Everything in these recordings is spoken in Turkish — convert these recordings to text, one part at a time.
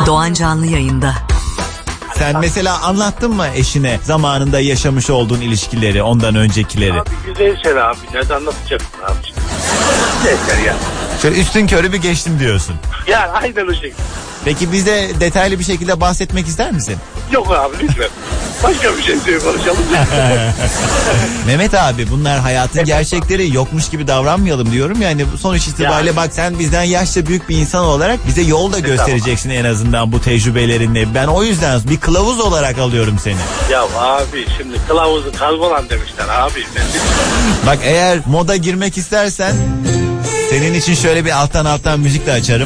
Doğan Canlı yayında. Sen mesela anlattın mı eşine zamanında yaşamış olduğun ilişkileri, ondan öncekileri? Abi güzel şeyler abi. Nerede anlatacaksın abi? Güzel ya. Şöyle üstün körü bir geçtim diyorsun. Yani aynen o şekilde. Peki bize detaylı bir şekilde bahsetmek ister misin? Yok abi lütfen. Başka bir şey konuşalım. Mehmet abi, bunlar hayatın gerçekleri, yokmuş gibi davranmayalım diyorum. Yani sonuç itibariyle bak, sen bizden yaşça büyük bir insan olarak bize yol da göstereceksin en azından bu tecrübelerinle. Ben o yüzden bir kılavuz olarak alıyorum seni. Ya abi şimdi kılavuzu kaybolan demişler abi. Bak, eğer moda girmek istersen senin için şöyle bir alttan müzik de açarım.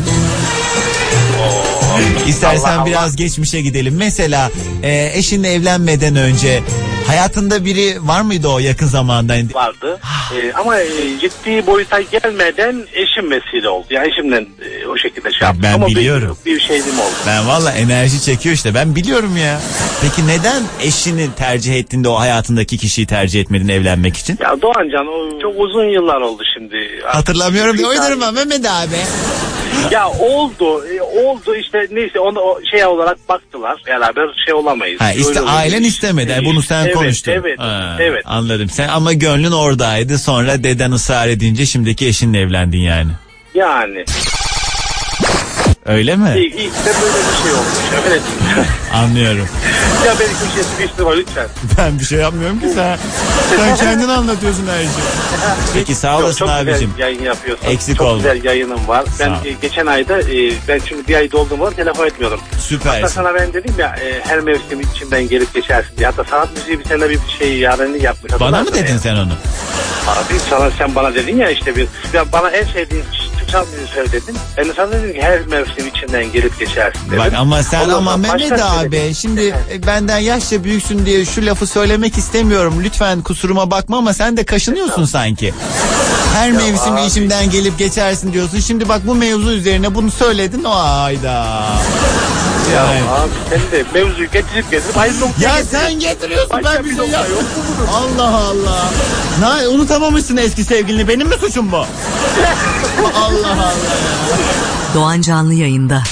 İstersen Allah biraz Allah. Geçmişe gidelim. Mesela eşinle evlenmeden önce hayatında biri var mıydı o yakın zamanda? Vardı. Ama ciddi boyuta gelmeden eşim vesile oldu. Yani eşimden o şekilde şey yaptım. Ben ama biliyorum. Bir şeyim oldu. Ben valla enerji çekiyor işte, ben biliyorum ya. Peki neden eşini tercih ettin de o hayatındaki kişiyi tercih etmedin evlenmek için? Ya Doğancan, o çok uzun yıllar oldu şimdi. Hatırlamıyorum diye oynarım ama Mehmet abi. Ya oldu işte, neyse onu şey olarak baktılar, beraber şey olamayız. İşte ailen istemedi, bunu sen konuştun. Evet. Anladım. Sen ama gönlün oradaydı, sonra deden ısrar edince şimdiki eşinle evlendin yani. Yani. Öyle mi? İlk de böyle bir şey olmuş. Öyle değil. Anlıyorum. Ya beni kimseye sıkıştırma lütfen. Ben bir şey yapmıyorum ki sen. Sen kendin anlatıyorsun her şeyi. Peki sağ olasın çok abicim. Çok güzel yayın yapıyorsun. Eksik çok olma. güzel yayınım var. Ben geçen ayda ben çünkü bir ay dolduğum var, telefon etmiyorum. Süpersin. Hatta sana ben dedim ya, her mevsim içinden gelip geçersin diye. Hatta sanat müziği bir sene bir şey yarenlik yapmış. Bana mı dedin sen onu? Abi sen bana dedin ya işte bana en sevdiğin Türk sanat müziği söyle dedin. Ben de sana dedim ki her mevsim içinden gelip geçersin dedim. Bak ama sen Ondan Mehmet başka abi söyledim. şimdi benden yaşça büyüksün diye şu lafı söylemek istemiyorum. Lütfen kusuruma bakma ama sen de kaşınıyorsun sanki. Her mevsim abi. içimden gelip geçersin diyorsun. Şimdi bak, bu mevzu üzerine bunu söyledin. Ayda. Ya abi sen de mevzuyu getirip hayır noktaya Ya getirin. sen getiriyorsun, Başka ben bir şey nokta yok yapmıyorum. mu bunun? Allah Allah. Unutamamışsın eski sevgilini. Benim mi suçum bu? Allah Allah. Doğan Canlı yayında.